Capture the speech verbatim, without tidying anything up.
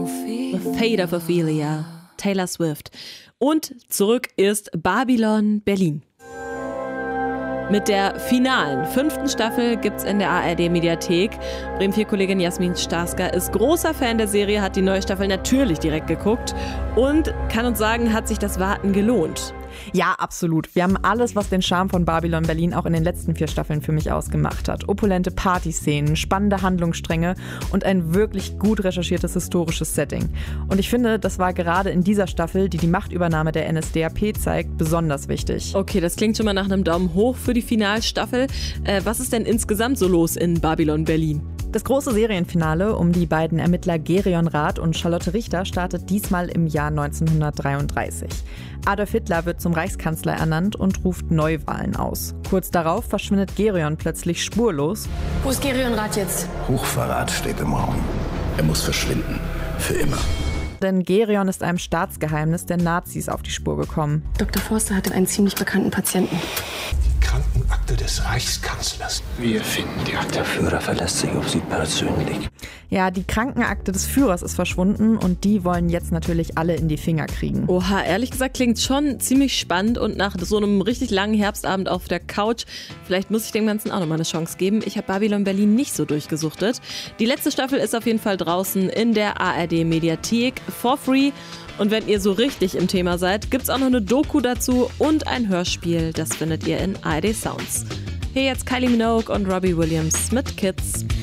The Fate of Ophelia, Taylor Swift. Und zurück ist Babylon Berlin. Mit der finalen fünften Staffel gibt's in der A R D-Mediathek. Bremen vier Kollegin Jasmin Starska ist großer Fan der Serie, hat die neue Staffel natürlich direkt geguckt und kann uns sagen, hat sich das Warten gelohnt. Ja, absolut. Wir haben alles, was den Charme von Babylon Berlin auch in den letzten vier Staffeln für mich ausgemacht hat. Opulente Partyszenen, spannende Handlungsstränge und ein wirklich gut recherchiertes historisches Setting. Und ich finde, das war gerade in dieser Staffel, die die Machtübernahme der N S D A P zeigt, besonders wichtig. Okay, das klingt schon mal nach einem Daumen hoch für die Finalstaffel. Äh, was ist denn insgesamt so los in Babylon Berlin? Das große Serienfinale um die beiden Ermittler Gerion Rath und Charlotte Richter startet diesmal im Jahr neunzehnhundertdreiunddreißig. Adolf Hitler wird zum Reichskanzler ernannt und ruft Neuwahlen aus. Kurz darauf verschwindet Gerion plötzlich spurlos. Wo ist Gerion Rath jetzt? Hochverrat steht im Raum. Er muss verschwinden. Für immer. Denn Gerion ist einem Staatsgeheimnis der Nazis auf die Spur gekommen. Doktor Forster hatte einen ziemlich bekannten Patienten. Krankenakte des Reichskanzlers. Wir finden die Akte. Der Führer verlässt sich auf sie persönlich. Ja, die Krankenakte des Führers ist verschwunden und die wollen jetzt natürlich alle in die Finger kriegen. Oha, ehrlich gesagt klingt schon ziemlich spannend und nach so einem richtig langen Herbstabend auf der Couch, vielleicht muss ich dem Ganzen auch nochmal eine Chance geben. Ich habe Babylon Berlin nicht so durchgesuchtet. Die letzte Staffel ist auf jeden Fall draußen in der A R D-Mediathek for free. Und wenn ihr so richtig im Thema seid, gibt's auch noch eine Doku dazu und ein Hörspiel. Das findet ihr in A R D Sounds. Hier jetzt Kylie Minogue und Robbie Williams mit Kids.